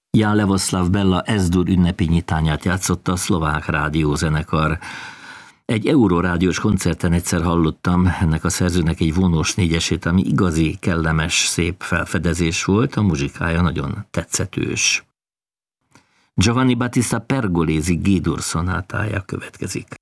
Jan Levoslav Bella S-dur ünnepi nyitányát játszotta a szlovák rádiózenekar. Egy Eurorádiós koncerten egyszer hallottam ennek a szerzőnek egy vonós négyesét, ami igazi, kellemes, szép felfedezés volt, a muzsikája nagyon tetszetős. Giovanni Battista Pergolesi G-dur szonátája következik.